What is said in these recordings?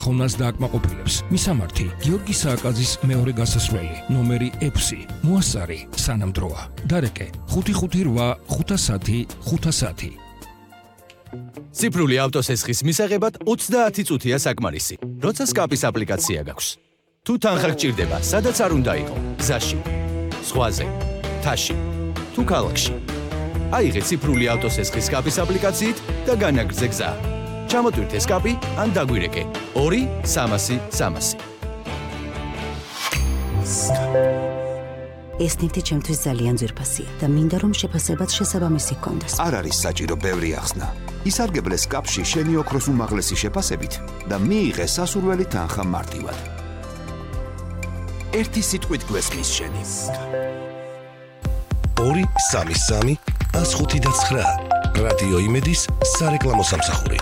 ხონას დააკმაყოფილებს. მისამართი გიორგი სააკაძის მეორე გასასვლელი, ნომერი 6, მოასარი სანამ დროა. დარეკე 558 510 510. ციფრული ავტოსესხის მისაღებად 30 წუთია საკმარისი. როცა სკაპის აპლიკაცია გაქვს. თუ თანხა გჭირდება, სადაც არ უნდა იყო, გზაში, ზღვაზე, თაში, თუ ქალაქში. აიღე ციფრული ავტოსესხის სკაპის აპლიკაციით და განაგრძე გზა. ჩამოტვირთე სკაპი ან დაგვირეკე 2-300-300. ეს ნივთი ჩემთვის ძალიან ძვირფასია და მინდა რომ შეფასებაც შესაბამისი ჰქონდეს. არ არის საჭირო ბევრი ახსნა. ისარგებლე სკაპში შენი ოქროს უმაღლესი შეფასებით და მიიღე სასურველი თანხა მარტივად. ერთი სიტყვით გვესმის შენი. 2-3-3-105-9 რადიო იმედის სარეკლამო სამსახური.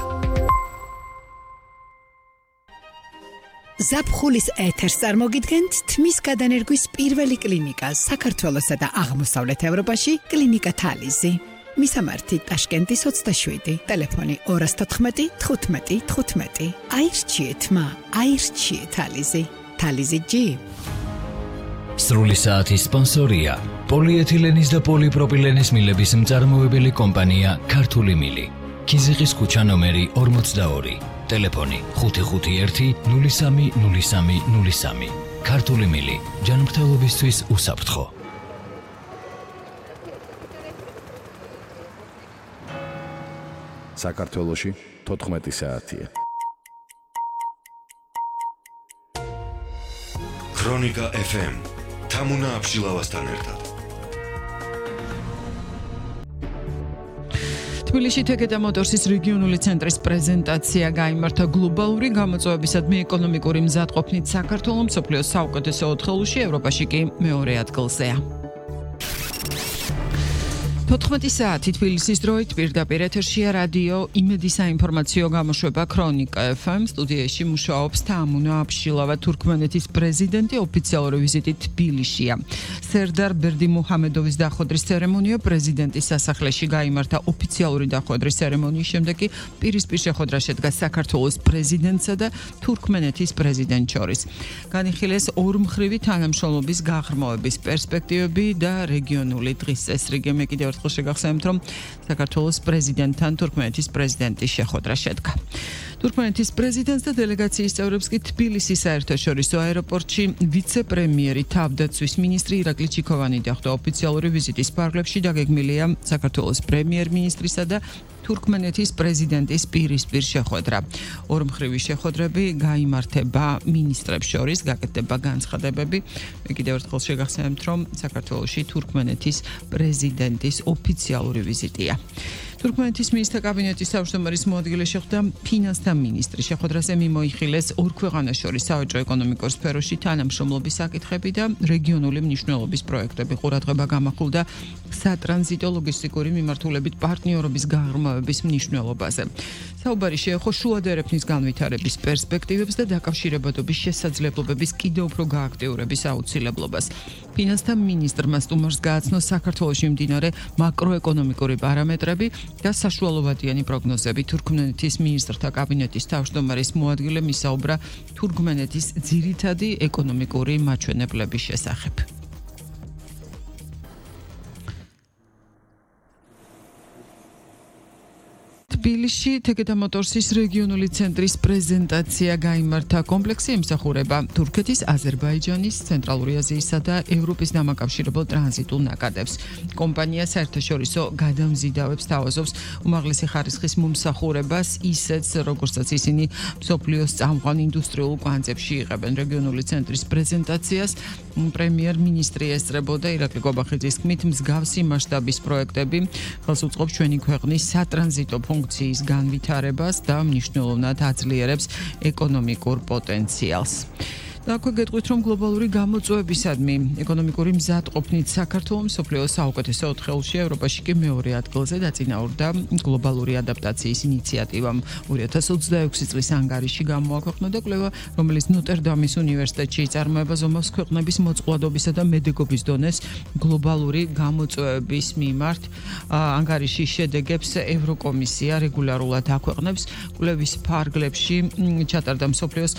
ზაფხულის ეთერს წარმოგიდგენთ თმის გადანერგვის პირველი კლინიკა საქართველოსა და აღმოსავლეთ ევროპაში კლინიკა თალიზი. მისამართი ტაშკენტის 27, ტელეფონი 214 15 15. აირჩიეთ თალიზი. თალიზი G. სრული საათის სპონსორია პოლიეთილენის და პოლიპროპილენის მილების მწარმოებელი კომპანია ქართული მილი. ქიზიყის ქუჩა ნომერი 42, ტელეფონი 551 03 03 03. ქართული მილი, ჯანმრთელობისთვის უსაფრთხო. საქართველოში 14 საათია. ქრონიკა FM თამუნა აბშილავასთან ერთად. თბილისში თეკედა მოტორსის რეგიონული ცენტრის პრეზენტაცია გაიმართა გლობალური გამოწვევებისადმი ეკონომიკური მზადყოფნით საქართველო მსოფლიოს საუკეთესო 4-ში, ევროპაში კი მეორე ადგილზეა. 14 საათი თბილისის დროით პირდაპირ ეთერშია რადიო იმედი საინფორმაციო გამოშვება ქრონიკა FM. სტუდიაში მუშაობს თამუნა აბშილავა, თურქმენეთის პრეზიდენტი ოფიციალური ვიზიტით თბილისშია. სერდარ ბერდიმუჰამედოვის დახვედრის ცერემონია პრეზიდენტის სასახლეში გაიმართა. ოფიციალური დახვედრის ცერემონიის შემდეგ კი პირისპირ შეხვედრა შედგა საქართველოს პრეზიდენტსა და თურქმენეთის პრეზიდენტს შორის. განიხილეს ორმხრივი თანამშრომლობის გაღრმავების პერსპექტივები და რეგიონული დღის წესრიგი. მე კიდევ ერთხელ შეგახსენებთ, რომ საქართველოს პრეზიდენტთან თურქმენეთის პრეზიდენტის შეხვედრა შედგა. თურქმენეთის პრეზიდენტს და დელეგაციის წევრებს კი თბილისის საერთაშორისო აეროპორტში ვიცე-პრემიერი თავდაცვის მინისტრი ირაკლი ჩიქოვანი დახვდა. ოფიციალური ვიზიტის ფარგლებში დაგეგმილია საქართველოს პრემიერ-მინისტრისა და თურქმენეთის პრეზიდენტის პირისპირ შეხვედრა. ორმხრივი შეხვედრები გაიმართება მინისტრებს შორის, გაკეთდება განცხადებები. მე კიდევ ერთხელ შეგახსენებთ, რომ საქართველოში თურქმენეთის პრეზიდენტის ოფიციალური ვიზიტია. თურქმენეთის მინისტრთა კაბინეტის თავმჯდომარის მოადგილე შეხვდა ფინანსთა მინისტრი. შეხვედრაზე მიმოიხილეს ორ ქვეყანას შორის საავადმყოფო სფეროში თანამშრომლობის საკითხები და რეგიონული მნიშვნელობის პროექტები. ყურადღება გამახვილდა სატრანზიტო ლოგისტიკური მიმართულებით პარტნიორობის გაღრმავების მნიშვნელობაზე. საუბარი შეეხო შუა დერეფნის განვითარების პერსპექტივებს და დაკავშირებადობის შესაძლებლობების კიდევ უფრო გააქტიურების აუცილებლობას. ფინანსთა მინისტრმა სტუმარს გააცნო საქართველოში მიმდინარე მაკროეკონომიკური პარამეტრები და საშუალოვადიანი პროგნოზები. თურქმენეთის მინისტრთა კაბინეტის თავმჯდომარის მოადგილემ ისაუბრა თურქმენეთის ძირითადი ეკონომიკური მაჩვენებლების შესახებ. თბილისში თეკედა მოტორსის რეგიონული ცენტრის პრეზენტაცია გაიმართა. კომპლექსი ემსახურება თურქეთის, აზერბაიჯანის, ცენტრალური აზიისა და ევროპის დამაკავშირებელ ტრანზიტულ ნაკადებს. კომპანია საერთაშორისო გადამზიდავებს თავაზობს უმაღლესი ხარისხის მომსახურებას, ისეც როგორცაც ისინი მსოფლიოს წამყვან ინდუსტრიულ კვანძებში იღებენ. რეგიონული ცენტრის პრეზენტაციას პრემიერ-მინისტრი ესწრებოდა. ირაკლი გობახიძის თქმით, მსგავსი მასშტაბის პროექტები ხელს უწყობს ჩვენი ქვეყნის სატრანზიტო ფუნქციის განვითარებას და მნიშვნელოვნად აძლიერებს ეკონომიკურ პოტენციალს. და აქვე გეტყვით, რომ გლობალური გამოწვევებისადმი ეკონომიკური მზადყოფნით საქართველოს მსოფლიოს საუკეთესო 4-ში, ევროპაში კი მეორე ადგილზე დაწინაურდა გლობალური ადაპტაციის ინიციატივამ. 2026 წლის ანგარიში გამოაქვეყნა და კვლევა, რომელიც ნოტერდამის უნივერსიტეტში იწარმოება ზომავს ქვეყნების მოწყვლადობისა და მედეგობის დონეს გლობალური გამოწვევების მიმართ. ანგარიშის შედეგებს ევროკომისია რეგულარულად აქვეყნებს. კვლევის ფარგლებში ჩატარდა მსოფლიოს